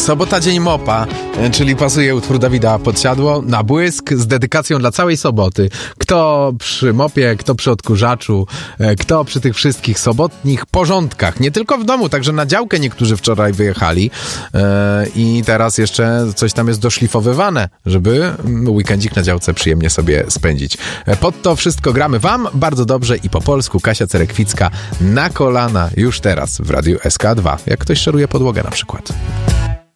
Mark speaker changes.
Speaker 1: Sobota, dzień mopa, czyli pasuje utwór Dawida Podsiadło na błysk z dedykacją dla całej soboty. Kto przy mopie, kto przy odkurzaczu, kto przy tych wszystkich sobotnich porządkach. Nie tylko w domu, także na działkę niektórzy wczoraj wyjechali i teraz jeszcze coś tam jest doszlifowywane, żeby weekendzik na działce przyjemnie sobie spędzić. Pod to wszystko gramy wam bardzo dobrze i po polsku. Kasia Cerekwicka na kolana już teraz w Radiu SK2, jak ktoś szoruje podłogę na przykład.